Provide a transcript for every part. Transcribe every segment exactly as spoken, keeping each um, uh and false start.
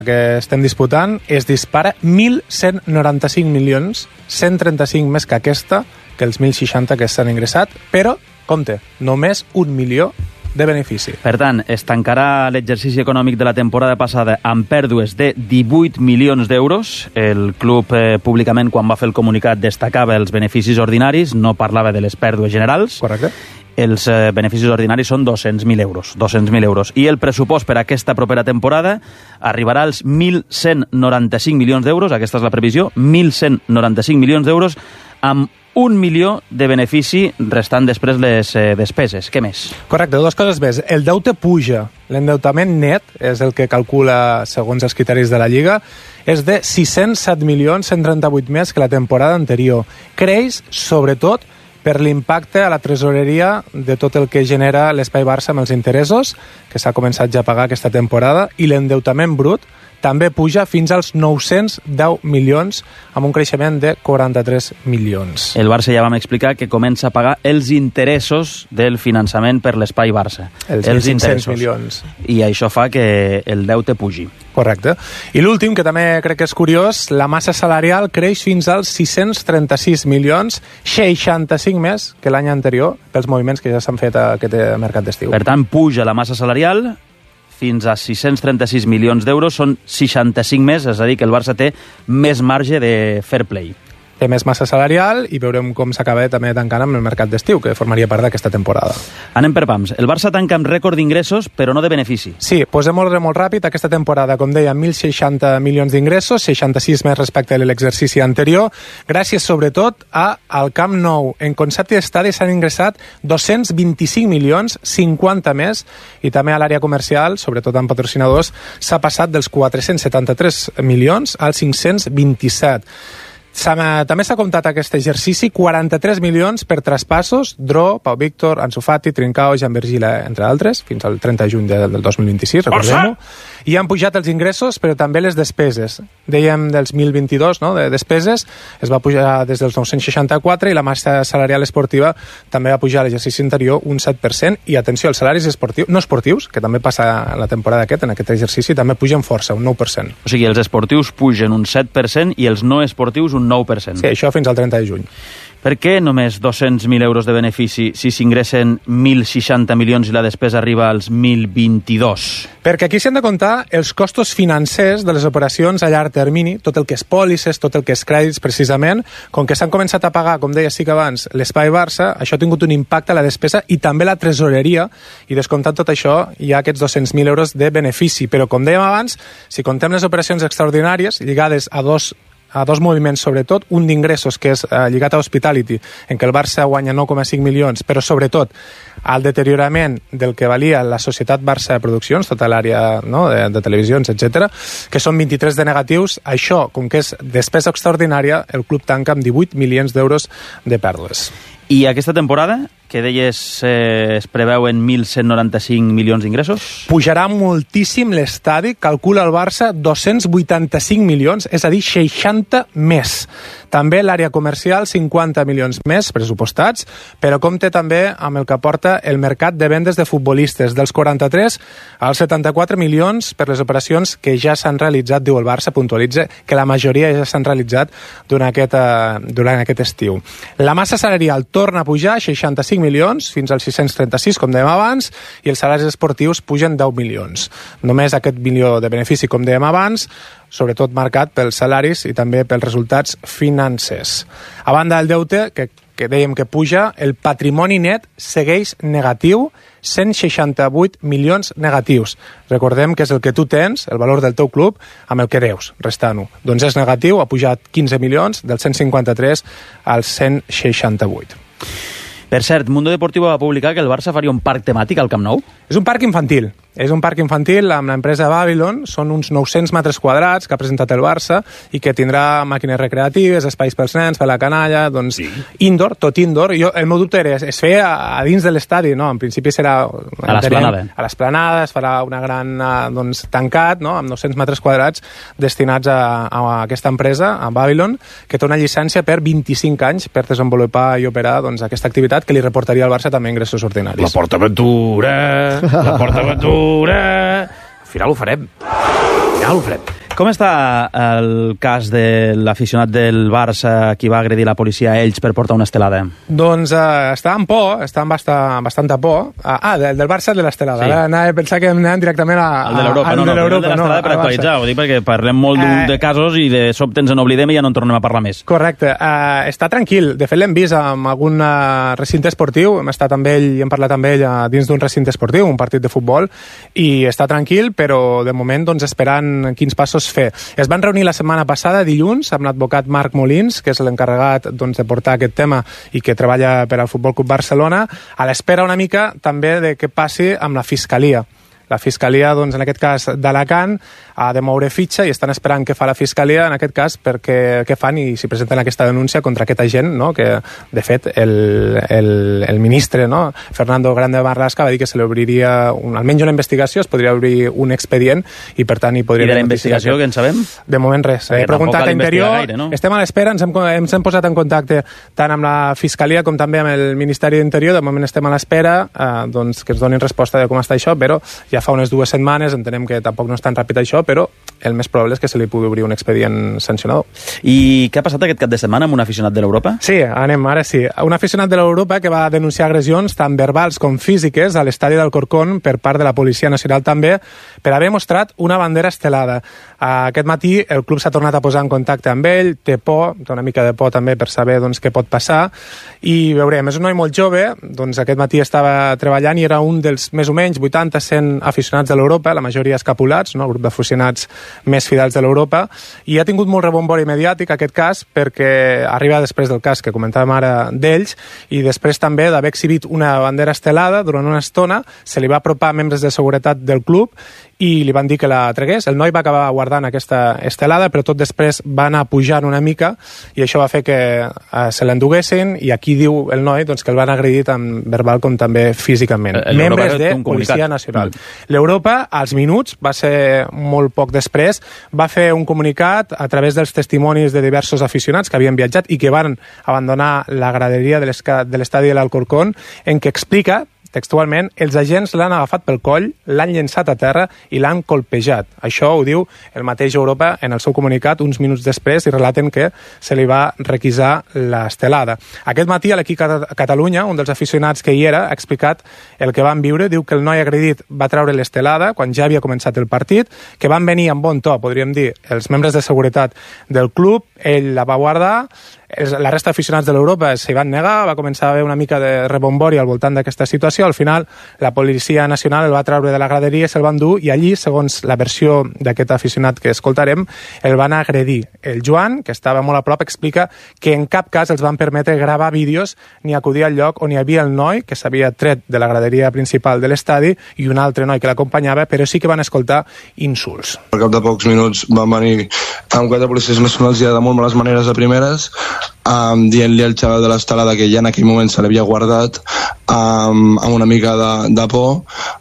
que estem disputant es dispara mil cent noranta-cinc milions, cent trenta-cinc més que aquesta, que els mil seixanta que s'han ingressat, però, compte, només un milió de benefici. Per tant, es tancarà l'exercici econòmic de la temporada passada amb pèrdues de divuit milions d'euros. El club eh, públicament, quan va fer el comunicat, destacava els beneficis ordinaris, no parlava de les pèrdues generals. Correcte. Els eh, beneficis ordinaris són dos-cents mil euros. dos-cents mil euros. I el pressupost per a aquesta propera temporada arribarà als mil cent noranta-cinc milions d'euros, aquesta és la previsió, mil cent noranta-cinc milions d'euros, amb un milió de benefici restant després les eh, despeses. Què més? Correcte, dues coses més. El deute puja. L'endeutament net, és el que calcula segons els criteris de la Lliga, és de sis-cents set milions cent trenta-vuit més que la temporada anterior. Creix, sobretot, per l'impacte a la tresoreria de tot el que genera l'Espai Barça amb els interessos, que s'ha començat ja a pagar aquesta temporada, i l'endeutament brut també puja fins als nou-cents deu milions, amb un creixement de quaranta-tres milions. El Barça ja vam explicar que comença a pagar els interessos del finançament per l'Espai Barça. Els, els cinc-cents milions. I això fa que el deute pugi. Correcte. I l'últim, que també crec que és curiós, la massa salarial creix fins als sis-cents trenta-sis milions, seixanta-cinc més que l'any anterior, pels moviments que ja s'han fet a aquest mercat d'estiu. Per tant, puja la massa salarial fins a sis-cents trenta-sis milions d'euros, són seixanta-cinc més, és a dir, que el Barça té més marge de fair play. Té més massa salarial i veurem com s'acaba també tancant amb el mercat d'estiu, que formaria part d'aquesta temporada. Anem per pams. El Barça tanca amb rècord d'ingressos, però no de benefici. Sí, posem molt, molt ràpid. Aquesta temporada, com deia, mil seixanta milions d'ingressos, seixanta-sis més respecte a l'exercici anterior, gràcies sobretot a, al Camp Nou. En concepte d'estadi s'han ingressat dos-cents vint-i-cinc milions, cinquanta més, i també a l'àrea comercial, sobretot amb patrocinadors, s'ha passat dels quatre-cents setanta-tres milions als cinc-cents vint-i-set. També s'ha comptat aquest exercici quaranta-tres milions per traspassos, Dro, Pau Víctor, Ansu Fati, Trincao, Jan Vergila, entre altres, fins al trenta de juny del dos mil vint-i-sis, recordem-ho. I han pujat els ingressos, però també les despeses. Dèiem dels mil vint-i-dos, no?, de despeses, es va pujar des dels nou-cents seixanta-quatre i la massa salarial esportiva també va pujar a l'exercici anterior un set per cent. I atenció, els salaris esportius, no esportius, que també passa la temporada aquest, en aquest exercici, també pugen força, un nou per cent. O sigui, els esportius pugen un set per cent i els no esportius un nou per cent. Sí, això fins al trenta de juny. Per què només dos-cents mil euros de benefici si s'ingressen mil seixanta milions i la despesa arriba als mil vint-i-dos? Perquè aquí s'han de comptar els costos financers de les operacions a llarg termini, tot el que és pòlisses, tot el que és crèdits, precisament. Com que s'han començat a pagar, com deia sí que abans, l'Espai Barça, això ha tingut un impacte a la despesa i també la tresoreria, i descomptant tot això hi ha aquests dos-cents mil euros de benefici. Però, com dèiem abans, si contem les operacions extraordinàries lligades a dos a dos moviments, sobretot, un d'ingressos que és eh, lligat a Hospitality, en què el Barça guanya nou coma cinc milions, però sobretot al deteriorament del que valia la societat Barça de Produccions, tota l'àrea, no?, de, de televisions, etcètera, que són vint-i-tres de negatius. Això, com que és despesa extraordinària, el club tanca amb divuit milions d'euros de pèrdues. I aquesta temporada, que deies eh, es preveuen mil cent noranta-cinc milions d'ingressos? Pujarà moltíssim l'estadi, calcula el Barça dos-cents vuitanta-cinc milions, és a dir, seixanta més. També l'àrea comercial, cinquanta milions més pressupostats, però compte també amb el que aporta el mercat de vendes de futbolistes, dels quaranta-tres als setanta-quatre milions per les operacions que ja s'han realitzat, diu el Barça, puntualitza que la majoria ja s'han realitzat durant aquest, uh, durant aquest estiu. La massa salarial torna a pujar, seixanta-cinc milions, fins als sis-cents trenta-sis, com dèiem abans, i els salaris esportius pugen deu milions. Només aquest milió de benefici, com dèiem abans, sobretot marcat pels salaris i també pels resultats financers. A banda del deute, que, que dèiem que puja, el patrimoni net segueix negatiu, cent seixanta-vuit milions negatius. Recordem que és el que tu tens, el valor del teu club, amb el que deus, restant-ho. Doncs és negatiu, ha pujat quinze milions, dels cent cinquanta-tres als cent seixanta-vuit. Per cert, Mundo Deportivo va publicar que el Barça faria un parc temàtic al Camp Nou. És un parc infantil. És un parc infantil amb l'empresa Babylon. Són uns nou-cents metres quadrats que ha presentat el Barça i que tindrà màquines recreatives, espais pels nens, per la canalla, doncs sí. Indoor, tot indoor. Jo, el meu dubte era, es feia a dins de l'estadi, no? En principi serà... A l'esplanada. A l'esplanada, es farà una gran, doncs, tancat, no?, amb nou-cents metres quadrats destinats a, a aquesta empresa, a Babylon, que té una llicència per vint-i-cinc anys per desenvolupar i operar, doncs, aquesta activitat que li reportaria al Barça també ingressos ordinaris. La PortAventura, la PortAventura... Al final ho farem. Alfred. Com està el cas de l'aficionat del Barça qui va agredir la policia a ells per portar una estelada? Doncs uh, està amb por, està amb bastant, bastanta por. Uh, ah, del, del Barça de l'estelada. Sí. Ara anava a pensar que anàvem directament a, al de l'Europa. No, no, no, el de l'estelada no, per actualitzar. Ho dic perquè parlem molt uh, de casos i de sobte ens en oblidem i ja no en tornem a parlar més. Correcte. Uh, està tranquil. De fet, l'hem vist amb algun uh, recinte esportiu. Hem estat amb ell i hem parlat amb ell uh, dins d'un recinte esportiu, un partit de futbol, i està tranquil, però de moment doncs, esperant quins passos fer. Es van reunir la setmana passada, dilluns, amb l'advocat Marc Molins, que és l'encarregat doncs, de portar aquest tema i que treballa per al Futbol Club Barcelona, a l'espera una mica també de què passi amb la Fiscalia. La Fiscalia, doncs, en aquest cas d'Alacant, ha de moure fitxa i estan esperant què fa la Fiscalia, en aquest cas, perquè què fan i si presenten aquesta denúncia contra aquest agent, no? Que, de fet, el, el, el ministre, no? Fernando Grande Marlaska, va dir que se li obriria un, almenys una investigació, es podria obrir un expedient i, per tant, hi podria... I de la investigació, que en sabem? De moment, res. He preguntat a Interior, gaire, no? Estem a l'espera, ens hem, ens hem posat en contacte tant amb la Fiscalia com també amb el Ministeri d'Interior, de moment estem a l'espera, eh, doncs, que ens donin resposta de com està això, però ja fa unes dues setmanes, entenem que tampoc no és tan ràpid això, però el més probable és que se li pugui obrir un expedient sancionador. I què ha passat aquest cap de setmana amb un aficionat de l'Europa? Sí, anem, ara sí. Un aficionat de l'Europa que va denunciar agressions tant verbals com físiques a l'estadi d'Alcorcón per part de la Policia Nacional també per haver mostrat una bandera estelada. Aquest matí el club s'ha tornat a posar en contacte amb ell, té por, té una mica de por també per saber doncs, què pot passar i veurem, és un noi molt jove, doncs aquest matí estava treballant i era un dels més o menys vuitanta a cent aficionats de l'Europa, la majoria escapulats, no? El grup d'aficionats més fidels de l'Europa, i ha tingut molt rebombori mediàtic aquest cas perquè arriba després del cas que comentàvem ara d'ells i després també d'haver exhibit una bandera estelada durant una estona, se li va apropar membres de seguretat del club i li van dir que la tregués. El noi va acabar guardant aquesta estelada, però tot després va anar pujant una mica i això va fer que eh, se l'enduguessin i aquí diu el noi doncs, que el van agredir tant verbal com també físicament. Membres de Policia Nacional. Mm. L'Europa, als minuts, va ser molt poc després, va fer un comunicat a través dels testimonis de diversos aficionats que havien viatjat i que van abandonar la graderia de l'estadi de l'Alcorcón, en què explica textualment, els agents l'han agafat pel coll, l'han llençat a terra i l'han colpejat. Això ho diu el mateix Europa en el seu comunicat uns minuts després i relaten que se li va requisar l'estelada. Aquest matí a l'equip Catalunya, un dels aficionats que hi era, ha explicat el que van viure. Diu que el noi agredit va treure l'estelada quan ja havia començat el partit, que van venir amb bon to, podríem dir, els membres de seguretat del club, ell la va guardar, la resta d'aficionats de l'Europa s'hi van negar, va començar a haver una mica de rebombori al voltant d'aquesta situació. Al final, la Policia Nacional el va treure de la graderia i se'l van dur i allí, segons la versió d'aquest aficionat que escoltarem, el van agredir. El Joan, que estava molt a prop, explica que en cap cas els van permetre gravar vídeos ni acudir al lloc on hi havia el noi que s'havia tret de la graderia principal de l'estadi i un altre noi que l'acompanyava, però sí que van escoltar insults. Al cap de pocs minuts van venir amb quatre policies nacionals ja de molt males maneres de primeres, Um, dient-li al xaval de l'estelada que ja en aquell moment se l'havia guardat um, amb una mica de, de por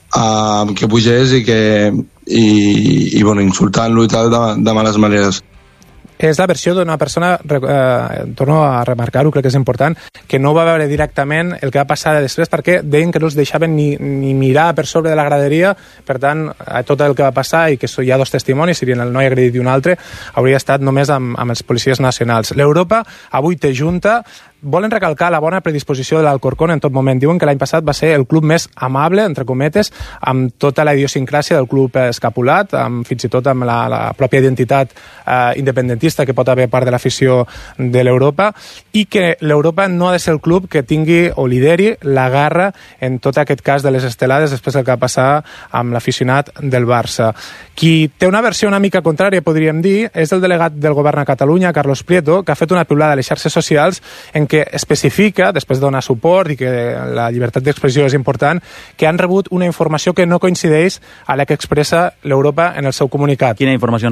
um, que pugés i que i, i bueno, insultant-lo i tal de, de males maneres. És la versió d'una persona, eh, torno a remarcar-ho, crec que és important, que no va veure directament el que va passar després perquè deien que no els deixaven ni, ni mirar per sobre de la graderia, per tant, tot el que va passar, i que hi ha dos testimonis, serien el noi agredit i un altre, hauria estat només amb, amb els policies nacionals. L'Europa avui té junta, volen recalcar la bona predisposició de l'Alcorcón en tot moment. Diuen que l'any passat va ser el club més amable, entre cometes, amb tota la idiosincràsia del club escapulat, amb, fins i tot amb la, la pròpia identitat eh, independentista que pot haver part de l'afició de l'Europa, i que l'Europa no ha de ser el club que tingui o lideri la guerra en tot aquest cas de les estelades després del que va passar amb l'aficionat del Barça. Qui té una versió una mica contrària, podríem dir, és el delegat del govern a Catalunya, Carlos Prieto, que ha fet una piulada a les xarxes socials en que especifica, després de donar suport i que la llibertat d'expressió és important, que han rebut una informació que no coincideix a la que expressa l'Europa en el seu comunicat. Quina informació han rebut?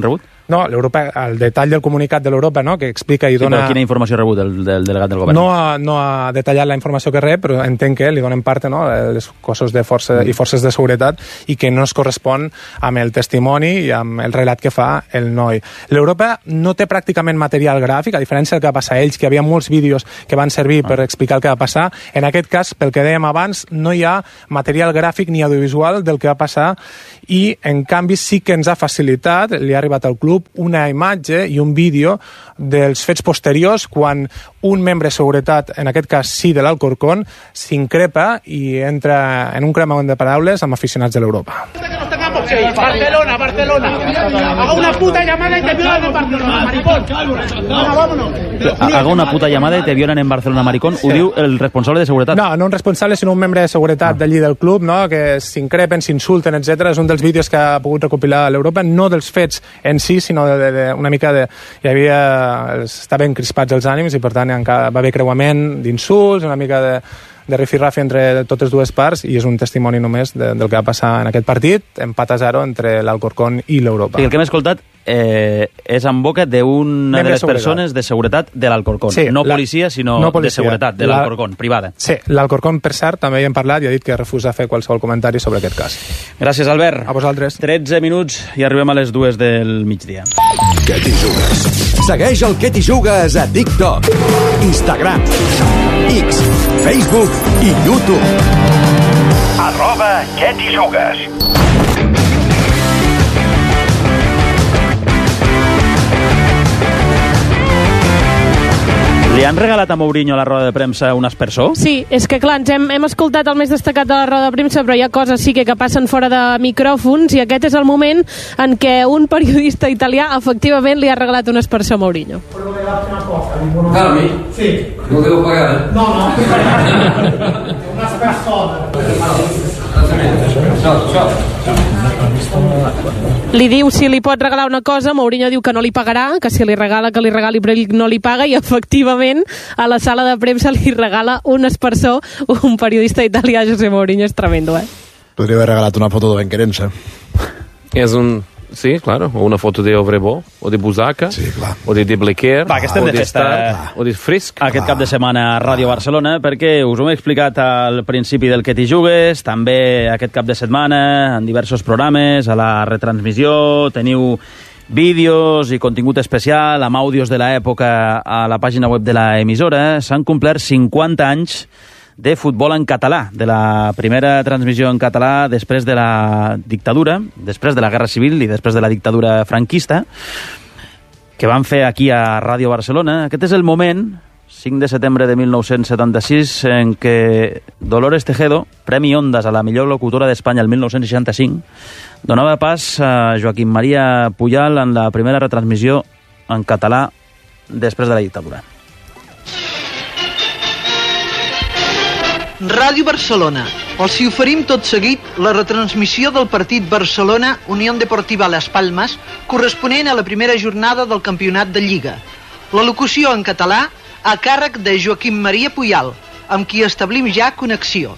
No, l'Europa, el detall del comunicat de l'Europa, no?, que explica i sí, dona... Però quina informació ha rebut el, del delegat del govern? No ha, no ha detallat la informació que rep, però entenc que li donen part, no?, els cossos de força i forces de seguretat, i que no es correspon amb el testimoni i amb el relat que fa el noi. L'Europa no té pràcticament material gràfic, a diferència del que va passar a ells, que hi havia molts vídeos que van servir per explicar el que va passar. En aquest cas, pel que dèiem abans, no hi ha material gràfic ni audiovisual del que va passar, i en canvi sí que ens ha facilitat, li ha arribat al club, una imatge i un vídeo dels fets posteriors quan un membre de seguretat, en aquest cas sí de l'Alcorcón, s'increpa i entra en un cremament de paraules amb aficionats de l'Europa. Barcelona, Barcelona. Haga una puta llamada y te violan en Barcelona, maricón. Venga, vámonos. Haga una puta llamada y te violan en Barcelona, maricón. Ho diu el responsable de seguretat. No, no un responsable, sinó un membre de seguretat ah. d'allí del club, no?, que s'increpen, s'insulten, etcètera. És un dels vídeos que ha pogut recopilar l'Europa, no dels fets en si, sinó de, de, de una mica de... Hi havia... Estaven crispats els ànims i, per tant, va haver creuament d'insults, una mica de... de rifirrafi entre totes dues parts, i és un testimoni només de, del que va passar en aquest partit, empat a zero entre l'Alcorcón i l'Europa. I el que hem escoltat eh, és en boca d'una de les persones de seguretat de l'Alcorcón. Sí, no policia, sinó no policia. de seguretat, de l'Alcorcón, privada. Sí, l'Alcorcón, per cert, també hi hem parlat i ha dit que refusa fer qualsevol comentari sobre aquest cas. Gràcies, Albert. A vosaltres. tretze minuts i arribem a les dues del migdia. Què t'hi jugues? Segueix el Què t'hi jugues a TikTok, Instagram, X, Facebook i YouTube. Arroba Què t'hi jugues. Li han regalat a Mourinho a la roda de premsa un aspersor? Sí, és que clar, ens hem, hem escoltat el més destacat de la roda de premsa, però hi ha coses sí que, que passen fora de micròfons, i aquest és el moment en què un periodista italià efectivament li ha regalat un aspersor a Mourinho. ¿A mí? Sí. ¿No debo pagar? No, no. Un aspersor. Li diu si li pot regalar una cosa, Mourinho diu que no li pagarà, que si li regala que li regali, però ell no li paga, i efectivament a la sala de premsa li regala un aspersor un periodista italià. José Mourinho és tremendo, eh? Podria haver regalat una foto de Benquerense. És un... Sí, claro, o una foto de Obrebo, o de Busaca, sí, o de Deblequer, Va, que estem de festa, Star, o de Frisk. Aquest clar. Cap de setmana a Ràdio Barcelona, perquè us ho hem explicat al principi del Que t'hi jugues, també aquest cap de setmana, en diversos programes, a la retransmissió, teniu vídeos i contingut especial amb àudios de l'època a la pàgina web de l'emissora. S'han complert cinquanta anys de futbol en català, de la primera transmissió en català després de la dictadura, després de la Guerra Civil i després de la dictadura franquista, que van fer aquí a Ràdio Barcelona. Aquest és el moment, cinc de setembre de mil nou-cents setanta-sis, en què Dolores Tejedo, Premi Ondas a la millor locutora d'Espanya el mil nou-cents seixanta-cinc, donava pas a Joaquim Maria Puyal en la primera retransmissió en català després de la dictadura. Ràdio Barcelona. Els hi oferim tot seguit la retransmissió del partit Barcelona-Unió Deportiva Las Palmas, corresponent a la primera jornada del campionat de Lliga. La locució en català a càrrec de Joaquim Maria Puyal, amb qui establim ja connexió.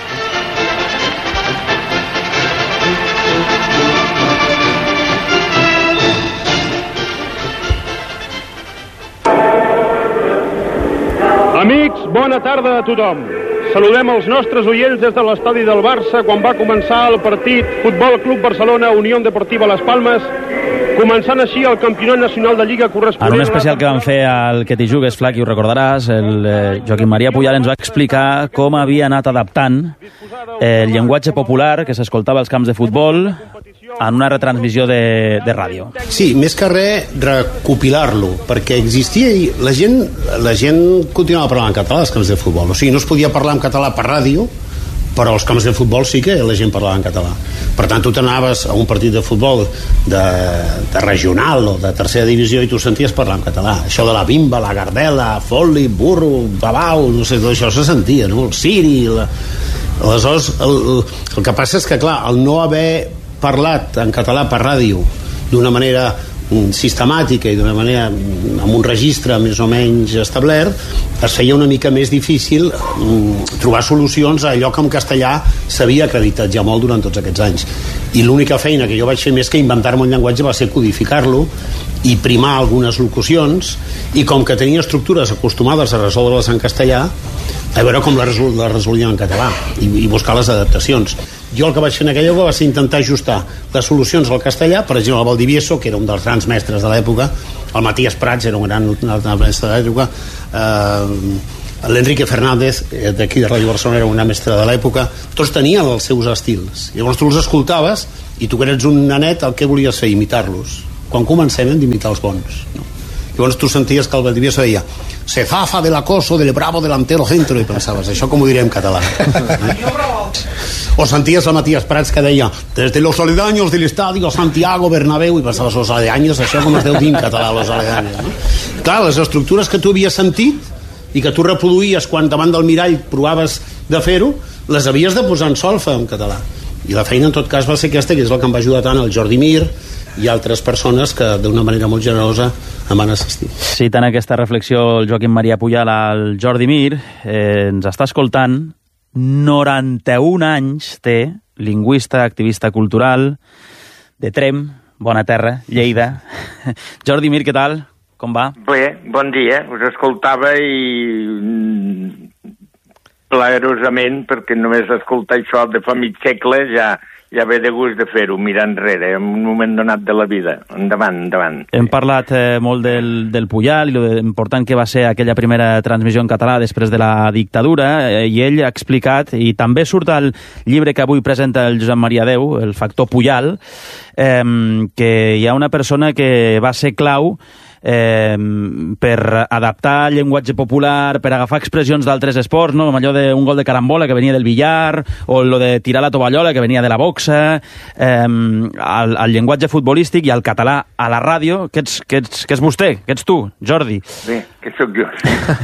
Amics, bona tarda a tothom. Saludem els nostres oients des de l'estadi del Barça quan va començar el partit Futbol Club Barcelona Unió Deportiva Las Palmas, començant així el campionat nacional de Lliga corresponent... En un especial que van fer al Que t'hi jugues, Flac, i ho recordaràs, el eh, Joaquim Maria Puyal ens va explicar com havia anat adaptant el llenguatge popular que s'escoltava als camps de futbol en una retransmissió de, de ràdio. Sí, més que res recopilar-lo, perquè existia i la gent, la gent continuava parlant en català als camps de futbol, o sigui, no es podia parlar en català per ràdio, però als camps de futbol sí que la gent parlava en català. Per tant, tu t'anaves a un partit de futbol de, de regional o de tercera divisió i tu senties parlar en català. Això de la bimba, la gardela, foli, burro, babau, no sé, tot això se sentia, no? El siri, la... aleshores, el, el, el que passa és que, clar, el no haver parlat en català per ràdio d'una manera sistemàtica i d'una manera amb un registre més o menys establert, es feia una mica més difícil trobar solucions a allò que en castellà s'havia acreditat ja molt durant tots aquests anys. I l'única feina que jo vaig fer més que inventar-me un llenguatge va ser codificar-lo i primar algunes locucions, i com que tenia estructures acostumades a resoldre-les en castellà, a veure com les resol la resolien en català i, i buscar les adaptacions. Jo el que vaig fer en aquella època va ser intentar ajustar les solucions al castellà. Per exemple, el Valdivieso, que era un dels grans mestres de l'època, el Matías Prats era un gran mestre de l'època, eh, l'Enrique Fernández d'aquí de Ràdio Barcelona era una mestra de l'època, tots tenien els seus estils. Llavors tu els escoltaves i tu que eres un nanet el que volies fer? Imitar-los. Quan comencem hem d'imitar els bons, no? Llavors tu senties que el Valdivieso deia se zafa del acoso del bravo delantero centro, i pensaves, això com ho diré en català? O senties el Matías Prats que deia desde los aledaños del estadio Santiago Bernabéu, i pensaves, los aledaños, això com es deu dir en català, los aledaños, no? Clar, les estructures que tu havies sentit i que tu reproduïes quan davant del mirall provaves de fer-ho, les havies de posar en solfa en català. I la feina en tot cas va ser aquesta, que és el que em va ajudar tant el Jordi Mir i altres persones que d'una manera molt generosa em van assistir. Citant aquesta reflexió el Joaquim Maria Pujal al Jordi Mir, eh, ens està escoltant. noranta-un anys té, lingüista, activista cultural, de Trem, bona terra, Lleida. Jordi Mir, què tal? Com va? Bé, bon dia. Us escoltava i plaerosament, perquè només escoltar això de fa mig segle ja ja ve de gust de fer-ho, mirar enrere, en un moment donat de la vida. Endavant, endavant. Hem parlat eh, molt del, del Pujal i l'important que va ser aquella primera transmissió en català després de la dictadura, eh, i ell ha explicat, i també surt al llibre que avui presenta el Josep Maria Deu, el factor Pujal, eh, que hi ha una persona que va ser clau Eh, per adaptar el llenguatge popular, per agafar expressions d'altres esports, no? Com allò d'un gol de carambola que venia del billar, o lo de tirar la tovallola que venia de la boxa, eh, al, al llenguatge futbolístic i al català a la ràdio. Què ets, què ets, què és vostè? Què ets tu, Jordi? Bé, que sóc jo.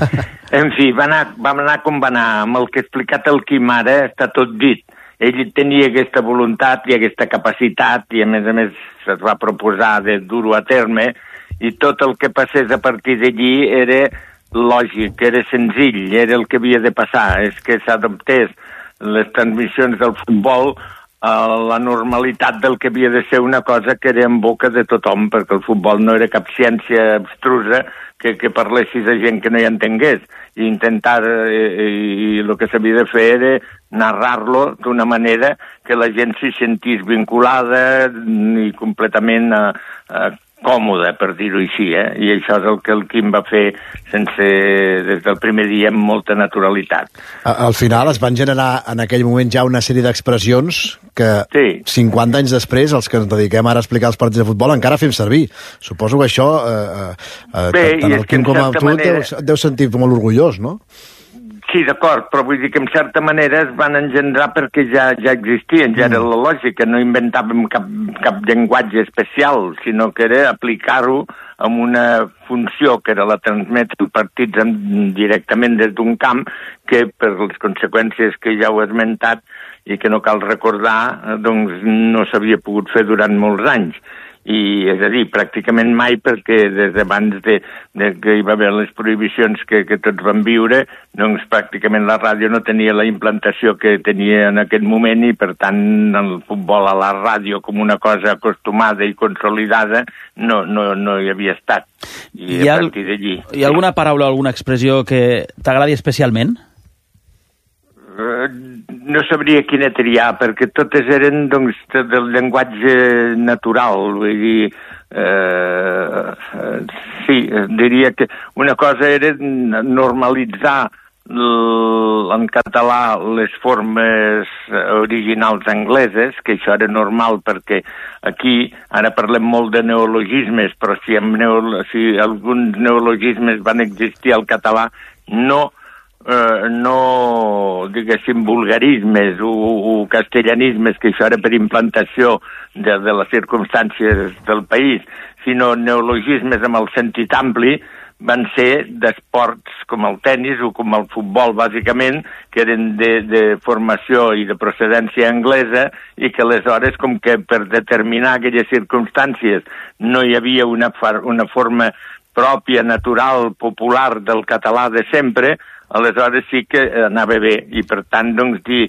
En fi, va anar, vam anar com va anar. Amb el que ha explicat el Quim ara està tot dit. Ell tenia aquesta voluntat i aquesta capacitat i a més a més es va proposar de dur-ho a terme, i tot el que passés a partir d'allí era lògic, era senzill, era el que havia de passar, és que s'adoptés les transmissions del futbol a la normalitat del que havia de ser una cosa que era en boca de tothom, perquè el futbol no era cap ciència abstrusa que, que parlessis a gent que no hi entengués, i intentar, eh, i el que s'havia de fer era narrar-lo d'una manera que la gent s'hi sentís vinculada i completament eh, eh, còmode, per dir-ho així, eh? I això és el que el Quim va fer sense, des del primer dia amb molta naturalitat. Al final es van generar en aquell moment ja una sèrie d'expressions que sí. cinquanta anys després, els que ens dediquem ara a explicar els partits de futbol, encara fem servir. Suposo que això, eh, eh, Bé, tant el Quim com a tu, manera... deu, deu sentir molt orgullós, no? Sí, d'acord, però vull dir que en certa manera es van engendrar perquè ja ja existien, ja mm. era la lògica, no inventàvem cap, cap llenguatge especial, sinó que era aplicar-ho amb una funció que era la transmetre els partits directament des d'un camp, que per les conseqüències que ja heu esmentat i que no cal recordar, doncs no s'havia pogut fer durant molts anys. I, és a dir, pràcticament mai, perquè des d'abans de, de que hi va haver les prohibicions que, que tots vam viure, doncs pràcticament la ràdio no tenia la implantació que tenia en aquest moment i, per tant, el futbol a la ràdio com una cosa acostumada i consolidada no, no, no hi havia estat. I a partir d'allí... Hi ha alguna paraula o alguna expressió que t'agradi especialment? No sabria quina triar, perquè totes eren doncs, del llenguatge natural, vull dir, eh, sí, diria que una cosa era normalitzar en català les formes originals angleses, que això era normal perquè aquí ara parlem molt de neologismes, però si, neolo, si alguns neologismes van existir al català, no Uh, no, diguéssim, vulgarismes o, o castellanismes, que això era per implantació de, de les circumstàncies del país, sinó neologismes amb el sentit ampli, van ser d'esports com el tennis o com el futbol, bàsicament, que eren de, de formació i de procedència anglesa, i que aleshores, com que per determinar aquelles circumstàncies no hi havia una, una forma pròpia, natural, popular del català de sempre, aleshores sí que anava bé, i per tant, doncs, dir,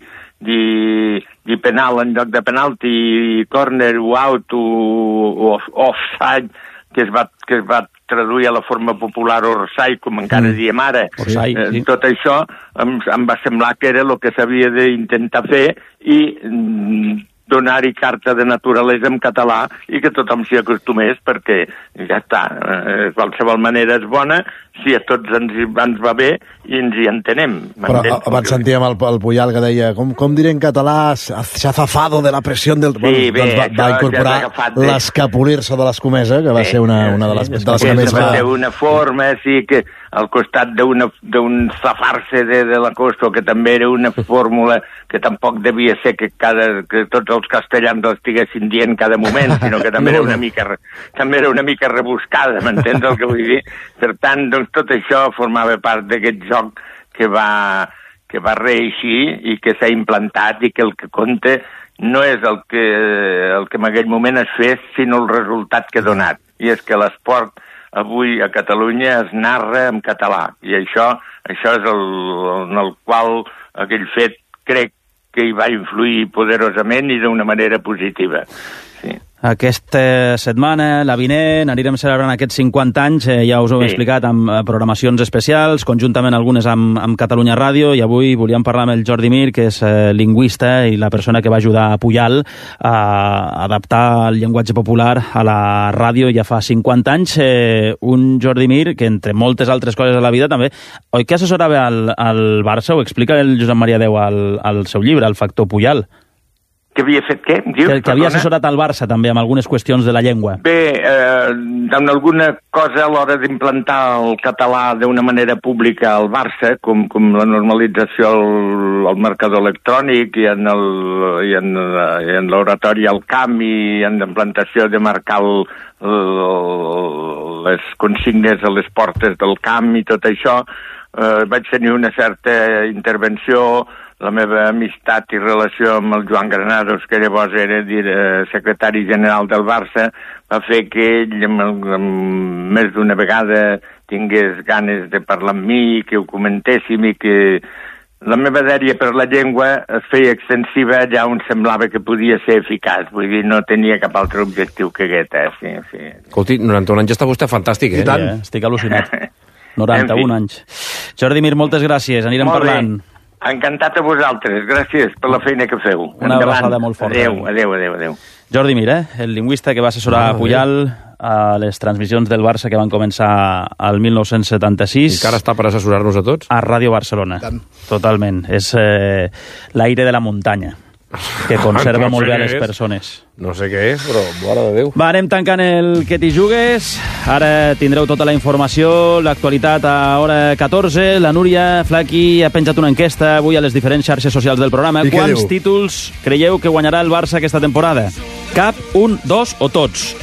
dir, dir penal en lloc de penalti, corner o out o, o offside, que es va, que es va traduir a la forma popular orsai, com encara mm. diem ara. Orsai, sí. eh, tot això em, em va semblar que era el que s'havia d'intentar fer i mm, donar-hi carta de naturalesa en català i que tothom s'hi acostumés, perquè ja està, eh, qualsevol manera és bona, si a tots ens, ens va bé i ens hi entenem. Però abans sentíem el, el Puyal que deia, com, com diré en català, s'ha zafado de la pressió del... Sí, bueno, bé, doncs va, va incorporar ja l'escapolir-se de l'escomesa, que va bé, ser una, una de les, de les que més va... D'una forma, sí, que al costat d'un zafar-se de, de la costa, que també era una fórmula que tampoc devia ser que, cada, que tots els castellans l'estiguessin dient cada moment, sinó que també era una mica, també era una mica rebuscada, m'entens el que vull dir? Per tant, doncs, tot això formava part d'aquest joc que va, que va reeixir i que s'ha implantat, i que el que compta no és el que, el que en aquell moment es fes, sinó el resultat que ha donat. I és que l'esport avui a Catalunya es narra en català, i això, això és el, en el qual aquell fet crec que hi va influir poderosament i d'una manera positiva. Sí. Aquesta setmana, la vinent, anirem celebrant aquests cinquanta anys, eh, ja us ho he sí. explicat, amb programacions especials, conjuntament algunes amb, amb Catalunya Ràdio, i avui volíem parlar amb el Jordi Mir, que és eh, lingüista i la persona que va ajudar a Puyal a adaptar el llenguatge popular a la ràdio ja fa cinquanta anys. Eh, un Jordi Mir que, entre moltes altres coses de la vida, també, oi que assessorava al, al Barça? Ho explica el Josep Maria Deu al, al seu llibre, El factor Puyal. Que havia fet què? Dius, que, que havia assessorat al Barça també amb algunes qüestions de la llengua. Bé, eh, en alguna cosa a l'hora d'implantar el català d'una manera pública al Barça, com, com la normalització al, al marcador electrònic i en el, i en, i en l'oratori al camp i en l'implantació de marcar el, el, les consignes a les portes del camp i tot això, eh, vaig tenir una certa intervenció. La meva amistat i relació amb el Joan Granados, que llavors era secretari general del Barça, va fer que ell, amb el, amb més d'una vegada, tingués ganes de parlar amb mi, que ho comentéssim, i que la meva dèria per la llengua es feia extensiva allà on semblava que podia ser eficaç. Vull dir, no tenia cap altre objectiu que aquest, eh? Sí, sí. Escolti, noranta-un anys està vostè fantàstic, eh? I tant, sí, estic al·lucinat. noranta-un en anys. Jordi Mir, moltes gràcies, anirem molt parlant. Bé. Encantat a vosaltres, gràcies per la feina que feu. Una abraçada molt forta. Adéu, adéu, adéu, adéu. Jordi Mir, eh? El lingüista que va assessorar ah, a Puyal a les transmissions del Barça que van començar al mil nou-cents setanta-sis. I encara està per assessorar-nos a tots? A Ràdio Barcelona, Tant. totalment. És eh, l'aire de la muntanya, que conserva no molt bé a les persones. No sé què és, però mare de Déu. Va, anem tancant el Que t'hi jugues. Ara tindreu tota la informació, l'actualitat a hora catorze. La Núria Flaqui ha penjat una enquesta avui a les diferents xarxes socials del programa. Quants títols creieu que guanyarà el Barça aquesta temporada? Cap, un, dos o tots?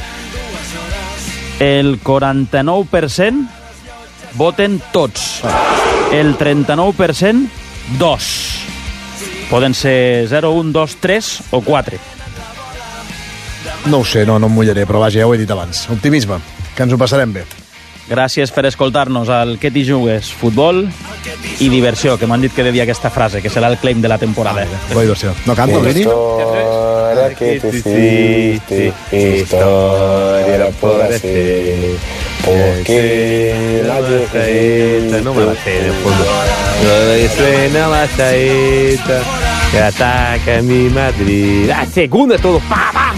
El quaranta-nou per cent voten tots. El trenta-nou per cent, dos. Poden ser zero, un, dos, tres o quatre. No ho sé, no, no em mullaré, però vaja, ja ho he dit abans. Optimisme, que ens ho passarem bé. Gràcies per escoltar-nos al Que t'hi jugues, futbol i diversió, que m'han dit que he de dir aquesta frase, que serà el claim de la temporada. Ah, bona diversió. No canto, Vini? Historia que te hiciste, historia por hacer, porque la saeta, no me la sé de fondo. No suena la saeta, que ataca mi Madrid. La segunda todo, pa, pa.